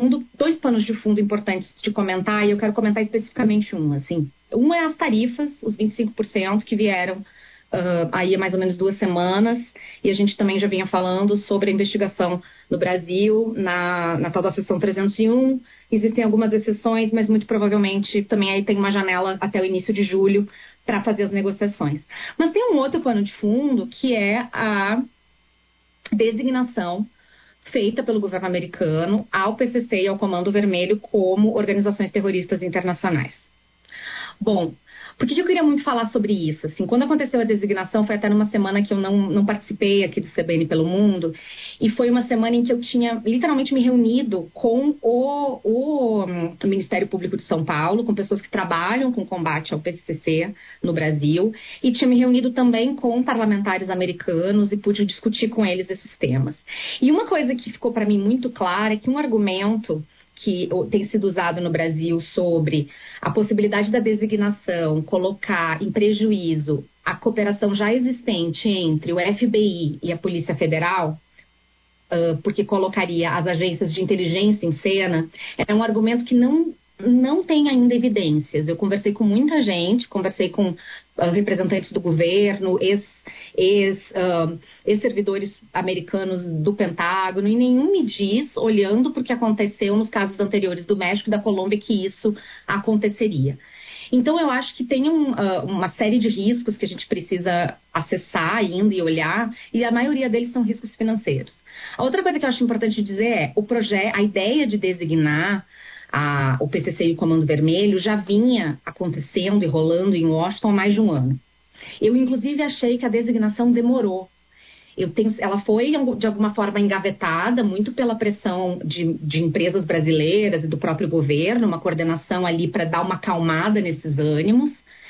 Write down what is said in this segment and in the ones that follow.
dois panos de fundo importantes de comentar, e eu quero comentar especificamente um, assim. Um é as tarifas, os 25% que vieram aí há mais ou menos 2 semanas, e a gente também já vinha falando sobre a investigação no Brasil, na tal da seção 301. Existem algumas exceções, mas muito provavelmente também aí tem uma janela até o início de julho para fazer as negociações. Mas tem um outro pano de fundo, que é a designação feita pelo governo americano ao PCC e ao Comando Vermelho como organizações terroristas internacionais. Bom, por que eu queria muito falar sobre isso? Assim, quando aconteceu a designação, foi até numa semana que eu não participei aqui do CBN pelo Mundo, e foi uma semana em que eu tinha literalmente me reunido com o Ministério Público de São Paulo, com pessoas que trabalham com combate ao PCC no Brasil, e tinha me reunido também com parlamentares americanos e pude discutir com eles esses temas. E uma coisa que ficou para mim muito clara é que um argumento que tem sido usado no Brasil sobre a possibilidade da designação colocar em prejuízo a cooperação já existente entre o FBI e a Polícia Federal, porque colocaria as agências de inteligência em cena, é um argumento que não tem ainda evidências. Eu conversei com muita gente, conversei com representantes do governo, ex-servidores americanos do Pentágono, e nenhum me diz, olhando para o que aconteceu nos casos anteriores do México e da Colômbia, que isso aconteceria. Então, eu acho que tem uma série de riscos que a gente precisa acessar ainda e olhar, e a maioria deles são riscos financeiros. A outra coisa que eu acho importante dizer é a ideia de designar o PCC e o Comando Vermelho já vinha acontecendo e rolando em Washington há mais de um ano. Eu, inclusive, achei que a designação demorou. Ela foi, de alguma forma, engavetada, muito pela pressão de empresas brasileiras e do próprio governo, uma coordenação ali para dar uma acalmada nesses ânimos.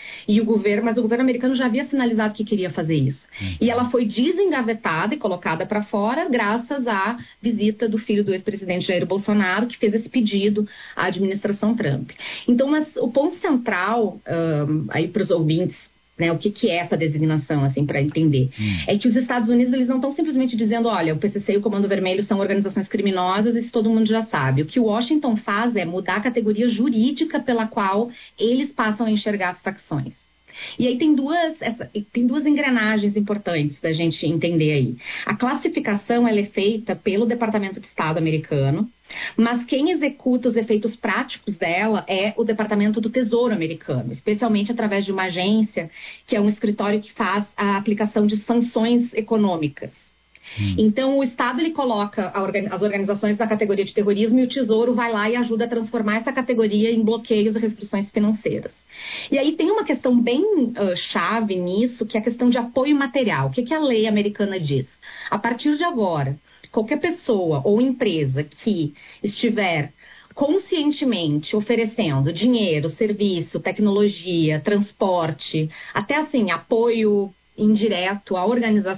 Mas o governo americano já havia sinalizado que queria fazer isso. E ela foi desengavetada e colocada para fora graças à visita do filho do ex-presidente Jair Bolsonaro, que fez esse pedido à administração Trump. Então, mas o ponto central, aí para os ouvintes, né, o que é essa designação, assim, para entender, é que os Estados Unidos eles não estão simplesmente dizendo, olha, o PCC e o Comando Vermelho são organizações criminosas, isso todo mundo já sabe. O que Washington faz é mudar a categoria jurídica pela qual eles passam a enxergar as facções. E aí tem duas engrenagens importantes da gente entender aí. A classificação ela é feita pelo Departamento de Estado americano, mas quem executa os efeitos práticos dela é o Departamento do Tesouro americano, especialmente através de uma agência que é um escritório que faz a aplicação de sanções econômicas. Então, o Estado ele coloca as organizações da categoria de terrorismo e o Tesouro vai lá e ajuda a transformar essa categoria em bloqueios e restrições financeiras. E aí tem uma questão bem chave nisso, que é a questão de apoio material. O que a lei americana diz? A partir de agora, qualquer pessoa ou empresa que estiver conscientemente oferecendo dinheiro, serviço, tecnologia, transporte, até assim, apoio indireto a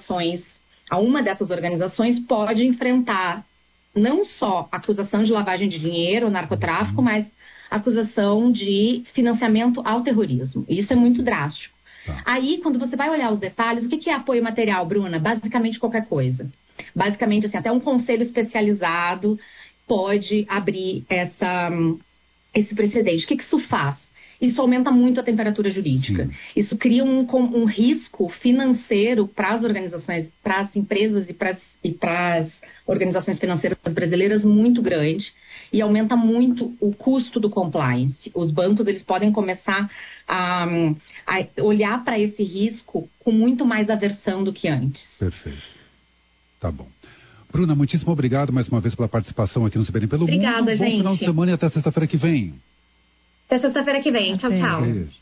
uma dessas organizações pode enfrentar não só acusação de lavagem de dinheiro, narcotráfico, mas acusação de financiamento ao terrorismo. Isso é muito drástico. Aí, quando você vai olhar os detalhes, o que é apoio material, Bruna? Basicamente qualquer coisa. Basicamente, assim, até um conselho especializado pode abrir esse precedente. O que isso faz? Isso aumenta muito a temperatura jurídica. Sim. Isso cria um risco financeiro para as organizações, para as empresas e para as organizações financeiras brasileiras muito grande e aumenta muito o custo do compliance. Os bancos eles podem começar a olhar para esse risco com muito mais aversão do que antes. Perfeito. Tá bom. Bruna, muitíssimo obrigado mais uma vez pela participação aqui no CBN pelo Mundo. Obrigada, gente. Bom final de semana e até sexta-feira que vem. Até sexta-feira que vem. Tchau, tchau.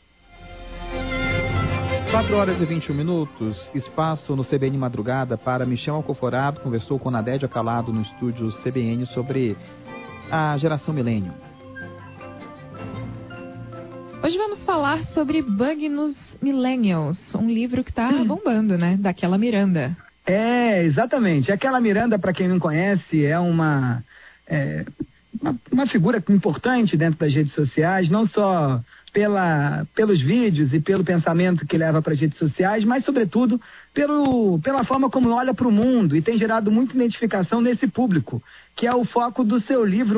4h21. Espaço no CBN Madrugada para Michel Alcoforado. Conversou com Nadédia Calado no estúdio CBN sobre a geração milênio. Hoje vamos falar sobre Bug nos Millennials, um livro que está bombando, né? Daquela Miranda. Exatamente. Aquela Miranda, para quem não conhece, é uma figura importante dentro das redes sociais, não só pelos vídeos e pelo pensamento que leva para as redes sociais, mas, sobretudo, pela forma como olha para o mundo e tem gerado muita identificação nesse público, que é o foco do seu livro